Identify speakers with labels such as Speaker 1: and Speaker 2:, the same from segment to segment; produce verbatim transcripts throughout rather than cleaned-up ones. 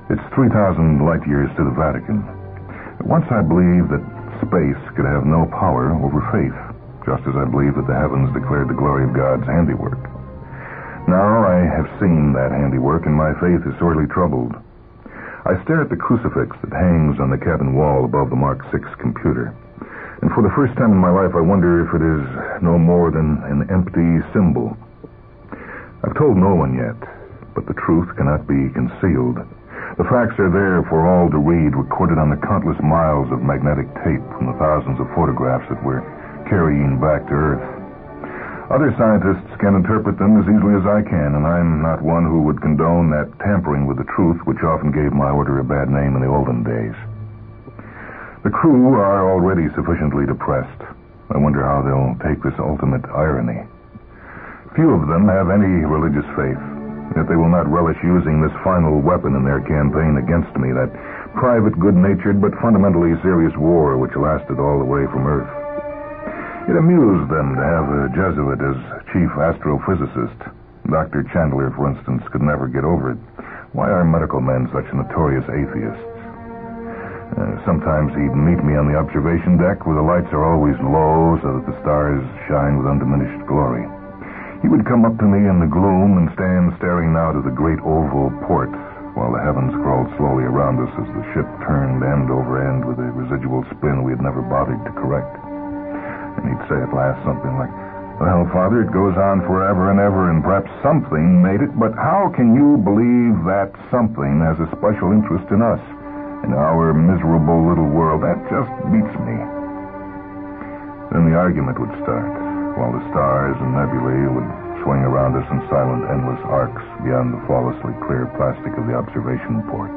Speaker 1: It's three thousand light years to the Vatican. Once I believed that space could have no power over faith, just as I believed that the heavens declared the glory of God's handiwork. Now I have seen that handiwork, and my faith is sorely troubled. I stare at the crucifix that hangs on the cabin wall above the Mark six computer, and for the first time in my life I wonder if it is no more than an empty symbol. I've told no one yet, but the truth cannot be concealed. The facts are there for all to read, recorded on the countless miles of magnetic tape from the thousands of photographs that we're carrying back to Earth. Other scientists can interpret them as easily as I can, and I'm not one who would condone that tampering with the truth which often gave my order a bad name in the olden days. The crew are already sufficiently depressed. I wonder how they'll take this ultimate irony. Few of them have any religious faith, yet they will not relish using this final weapon in their campaign against me, that private, good-natured, but fundamentally serious war which lasted all the way from Earth. It amused them to have a Jesuit as chief astrophysicist. Doctor Chandler, for instance, could never get over it. Why are medical men such notorious atheists? Uh, sometimes he'd meet me on the observation deck where the lights are always low so that the stars shine with undiminished glory. He would come up to me in the gloom and stand staring out of the great oval port while the heavens crawled slowly around us as the ship turned end over end with a residual spin we had never bothered to correct. And he'd say at last something like, "Well, Father, it goes on forever and ever, and perhaps something made it, but how can you believe that something has a special interest in us, in our miserable little world? That just beats me." Then the argument would start, while the stars and nebulae would swing around us in silent, endless arcs beyond the flawlessly clear plastic of the observation port.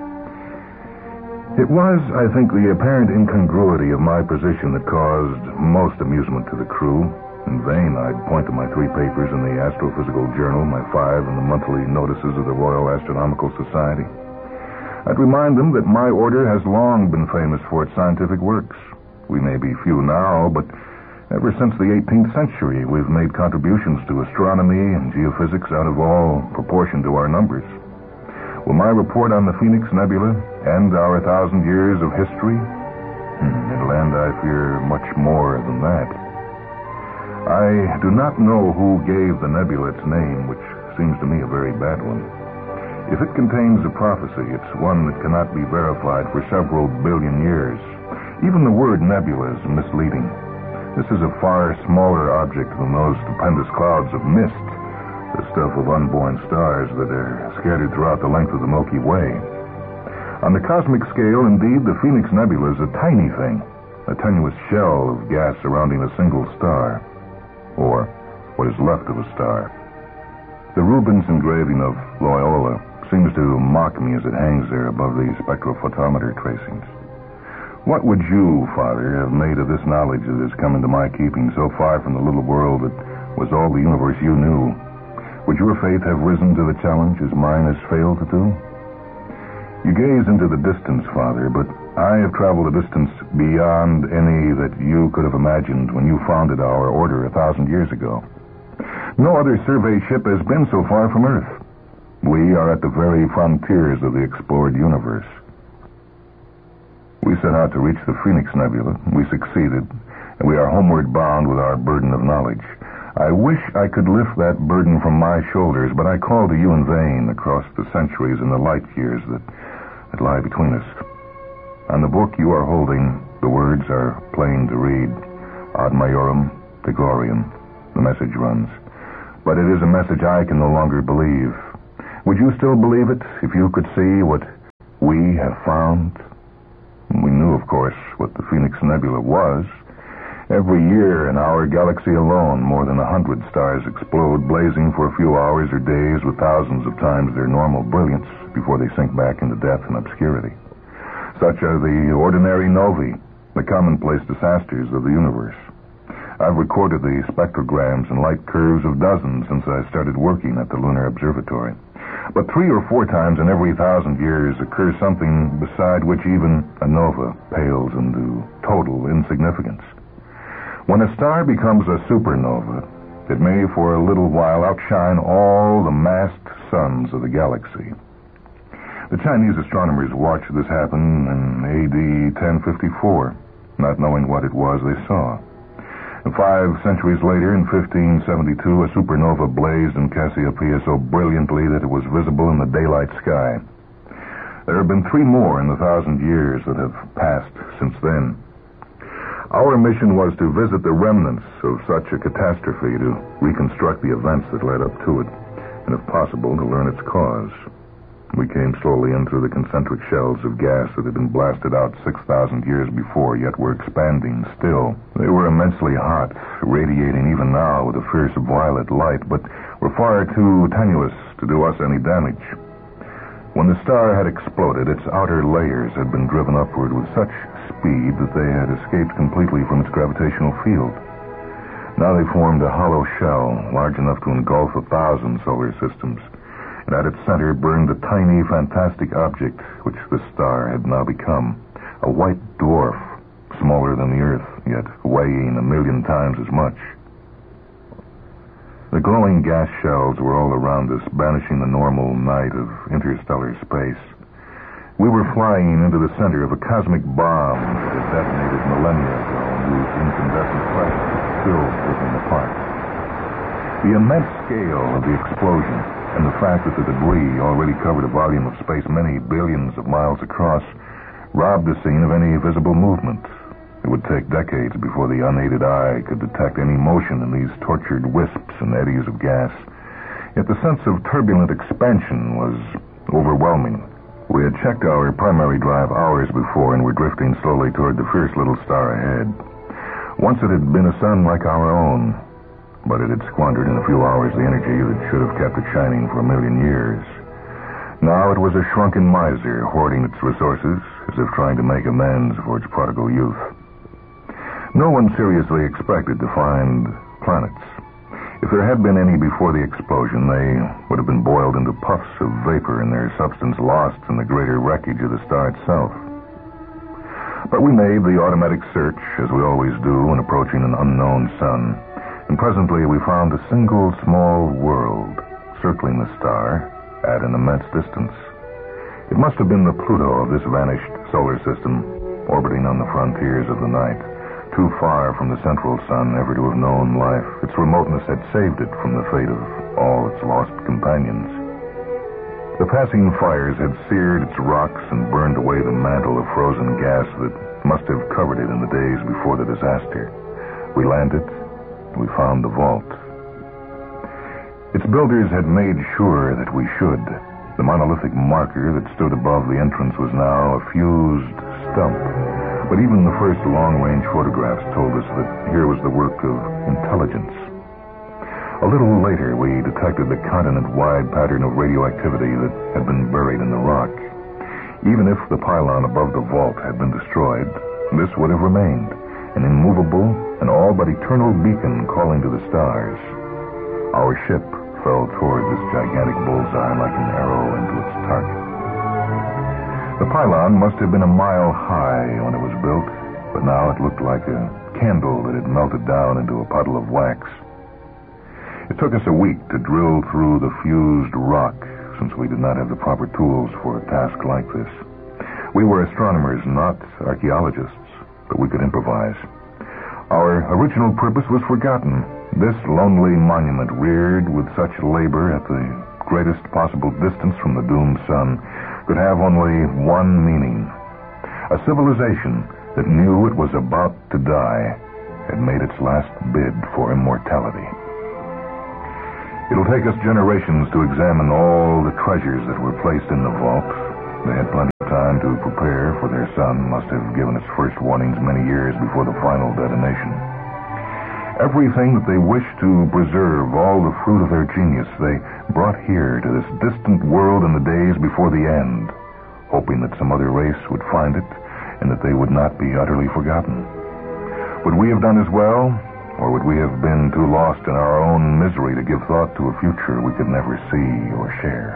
Speaker 1: It was, I think, the apparent incongruity of my position that caused most amusement to the crew. In vain I'd point to my three papers in the Astrophysical Journal, my five in the monthly notices of the Royal Astronomical Society. I'd remind them that my order has long been famous for its scientific works. We may be few now, but ever since the eighteenth century we've made contributions to astronomy and geophysics out of all proportion to our numbers. Will my report on the Phoenix Nebula end our thousand years of history? Hmm, it'll end, I fear, much more than that. I do not know who gave the nebula its name, which seems to me a very bad one. If it contains a prophecy, it's one that cannot be verified for several billion years. Even the word nebula is misleading. This is a far smaller object than those stupendous clouds of mist, the stuff of unborn stars that are scattered throughout the length of the Milky Way. On the cosmic scale, indeed, the Phoenix Nebula is a tiny thing, a tenuous shell of gas surrounding a single star, or what is left of a star. The Rubens engraving of Loyola seems to mock me as it hangs there above the spectrophotometer tracings. What would you, Father, have made of this knowledge that has come into my keeping so far from the little world that was all the universe you knew? Would your faith have risen to the challenge as mine has failed to do? You gaze into the distance, Father, but I have traveled a distance beyond any that you could have imagined when you founded our order a thousand years ago. No other survey ship has been so far from Earth. We are at the very frontiers of the explored universe. We set out to reach the Phoenix Nebula. We succeeded, and we are homeward bound with our burden of knowledge. I wish I could lift that burden from my shoulders, but I call to you in vain across the centuries and the light years that, that lie between us. On the book you are holding, the words are plain to read. Ad Majorem Dei Gloriam. The message runs. But it is a message I can no longer believe. Would you still believe it if you could see what we have found? We knew, of course, what the Phoenix Nebula was. Every year in our galaxy alone, more than a hundred stars explode, blazing for a few hours or days with thousands of times their normal brilliance before they sink back into death and obscurity. Such are the ordinary novae, the commonplace disasters of the universe. I've recorded the spectrograms and light curves of dozens since I started working at the Lunar Observatory. But three or four times in every thousand years occurs something beside which even a nova pales into total insignificance. When a star becomes a supernova, it may for a little while outshine all the massed suns of the galaxy. The Chinese astronomers watched this happen in A D ten fifty-four, not knowing what it was they saw. And five centuries later, in fifteen seventy-two, a supernova blazed in Cassiopeia so brilliantly that it was visible in the daylight sky. There have been three more in the thousand years that have passed since then. Our mission was to visit the remnants of such a catastrophe, to reconstruct the events that led up to it, and if possible, to learn its cause. We came slowly in through the concentric shells of gas that had been blasted out six thousand years before, yet were expanding still. They were immensely hot, radiating even now with a fierce violet light, but were far too tenuous to do us any damage. When the star had exploded, its outer layers had been driven upward with such speed that they had escaped completely from its gravitational field. Now they formed a hollow shell, large enough to engulf a thousand solar systems, and at its center burned a tiny, fantastic object which the star had now become, a white dwarf, smaller than the Earth, yet weighing a million times as much. The glowing gas shells were all around us, banishing the normal night of interstellar space. We were flying into the center of a cosmic bomb that had detonated millennia ago and whose incandescent flashes still ripping apart. The immense scale of the explosion and the fact that the debris already covered a volume of space many billions of miles across robbed the scene of any visible movement. It would take decades before the unaided eye could detect any motion in these tortured wisps and eddies of gas. Yet the sense of turbulent expansion was overwhelming. We had checked our primary drive hours before and were drifting slowly toward the fierce little star ahead. Once it had been a sun like our own, but it had squandered in a few hours the energy that should have kept it shining for a million years. Now it was a shrunken miser hoarding its resources as if trying to make amends for its prodigal youth. No one seriously expected to find planets. If there had been any before the explosion, they would have been boiled into puffs of vapor and their substance lost in the greater wreckage of the star itself. But we made the automatic search, as we always do when approaching an unknown sun, and presently we found a single small world circling the star at an immense distance. It must have been the Pluto of this vanished solar system, orbiting on the frontiers of the night, too far from the central sun ever to have known life. Its remoteness had saved it from the fate of all its lost companions. The passing fires had seared its rocks and burned away the mantle of frozen gas that must have covered it in the days before the disaster. We landed. We found the vault. Its builders had made sure that we should. The monolithic marker that stood above the entrance was now a fused stump. But even the first long-range photographs told us that here was the work of intelligence. A little later, we detected the continent-wide pattern of radioactivity that had been buried in the rock. Even if the pylon above the vault had been destroyed, this would have remained, an immovable and all but eternal beacon calling to the stars. Our ship fell toward this gigantic bullseye like an arrow into its target. The pylon must have been a mile high when it was built, but now it looked like a candle that had melted down into a puddle of wax. It took us a week to drill through the fused rock, since we did not have the proper tools for a task like this. We were astronomers, not archaeologists, but we could improvise. Our original purpose was forgotten. This lonely monument, reared with such labor at the greatest possible distance from the doomed sun, could have only one meaning. A civilization that knew it was about to die had made its last bid for immortality. It'll take us generations to examine all the treasures that were placed in the vault. They had plenty of time to prepare, for their sun must have given its first warnings many years before the final detonation. Everything that they wished to preserve, all the fruit of their genius, they brought here to this distant world in the days before the end, hoping that some other race would find it and that they would not be utterly forgotten. Would we have done as well, or would we have been too lost in our own misery to give thought to a future we could never see or share?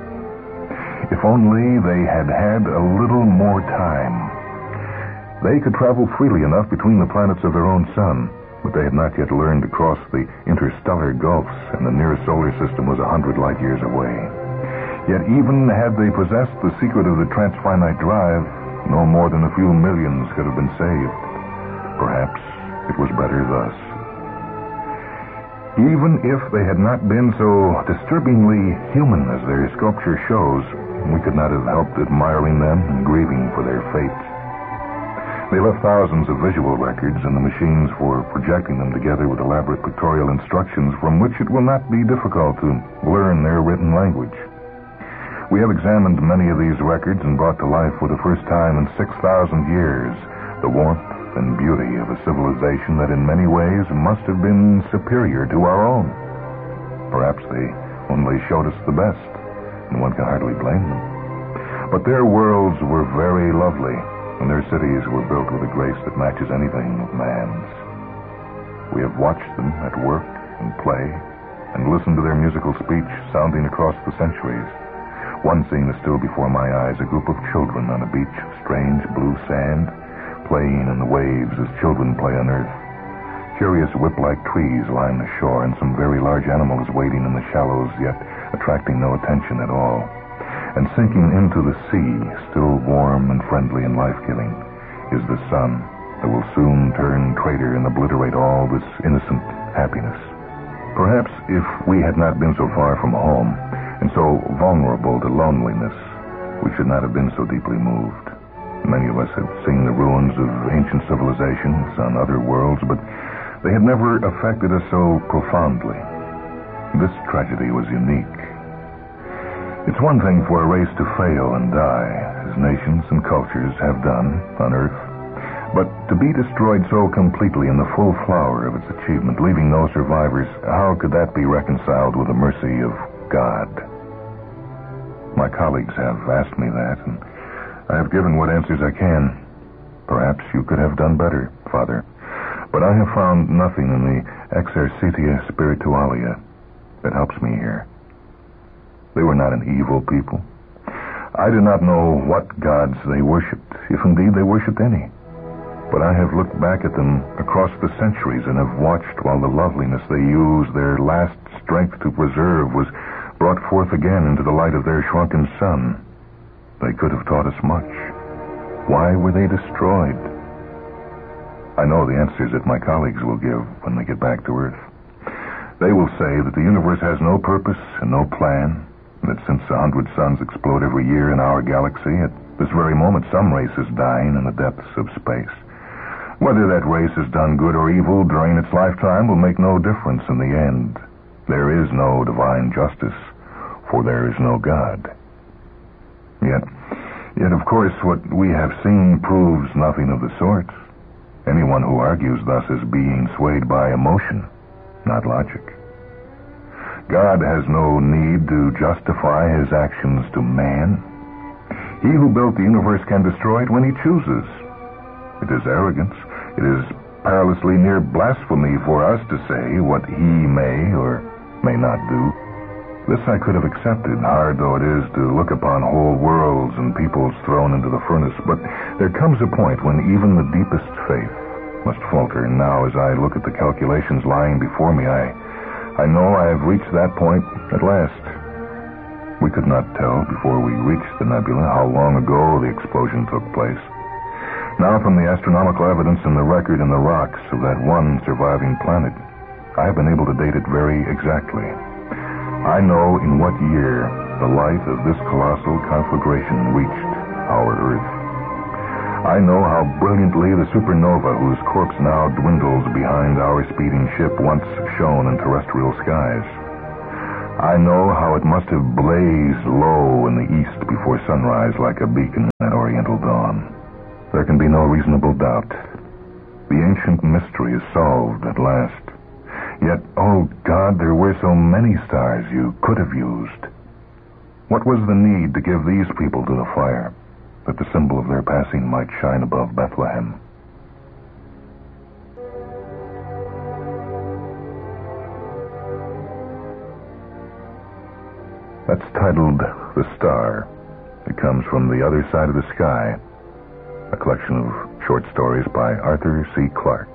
Speaker 1: If only they had had a little more time. They could travel freely enough between the planets of their own sun, but they had not yet learned to cross the interstellar gulfs, and the nearest solar system was a hundred light years away. Yet even had they possessed the secret of the transfinite drive, no more than a few millions could have been saved. Perhaps it was better thus. Even if they had not been so disturbingly human as their sculpture shows, we could not have helped admiring them and grieving for their fate. They left thousands of visual records and the machines for projecting them together with elaborate pictorial instructions from which it will not be difficult to learn their written language. We have examined many of these records and brought to life for the first time in six thousand years the warmth and beauty of a civilization that in many ways must have been superior to our own. Perhaps they only showed us the best, and one can hardly blame them. But their worlds were very lovely, and their cities were built with a grace that matches anything of man's. We have watched them at work and play, and listened to their musical speech sounding across the centuries. One scene is still before my eyes, a group of children on a beach of strange blue sand, playing in the waves as children play on earth. Curious whip-like trees line the shore, and some very large animals wading in the shallows, yet attracting no attention at all. And sinking into the sea, still warm and friendly and life-giving, is the sun that will soon turn traitor and obliterate all this innocent happiness. Perhaps if we had not been so far from home, and so vulnerable to loneliness, we should not have been so deeply moved. Many of us have seen the ruins of ancient civilizations on other worlds, but they had never affected us so profoundly. This tragedy was unique. It's one thing for a race to fail and die, as nations and cultures have done on Earth, but to be destroyed so completely in the full flower of its achievement, leaving no survivors, how could that be reconciled with the mercy of God? My colleagues have asked me that, and I have given what answers I can. Perhaps you could have done better, Father. But I have found nothing in the Exercitia Spiritualia that helps me here. They were not an evil people. I do not know what gods they worshipped, if indeed they worshipped any. But I have looked back at them across the centuries and have watched while the loveliness they used their last strength to preserve was brought forth again into the light of their shrunken sun. They could have taught us much. Why were they destroyed? I know the answers that my colleagues will give when they get back to Earth. They will say that the universe has no purpose and no plan, and that since a hundred suns explode every year in our galaxy, at this very moment some race is dying in the depths of space. Whether that race has done good or evil during its lifetime will make no difference in the end. There is no divine justice, for there is no God. Yet, yet, of course, what we have seen proves nothing of the sort. Anyone who argues thus is being swayed by emotion, not logic. God has no need to justify his actions to man. He who built the universe can destroy it when he chooses. It is arrogance. It is perilously near blasphemy for us to say what he may or may not do. This I could have accepted, hard though it is to look upon whole worlds and peoples thrown into the furnace, but there comes a point when even the deepest faith must falter, and now as I look at the calculations lying before me, I, I know I have reached that point at last. We could not tell before we reached the nebula how long ago the explosion took place. Now, from the astronomical evidence in the record in the rocks of that one surviving planet, I have been able to date it very exactly. I know in what year the light of this colossal conflagration reached our Earth. I know how brilliantly the supernova whose corpse now dwindles behind our speeding ship once shone in terrestrial skies. I know how it must have blazed low in the east before sunrise like a beacon at oriental dawn. There can be no reasonable doubt. The ancient mystery is solved at last. Yet, oh God, there were so many stars you could have used. What was the need to give these people to the fire, that the symbol of their passing might shine above Bethlehem? That's titled The Star. It comes from The Other Side of the Sky, a collection of short stories by Arthur C. Clarke.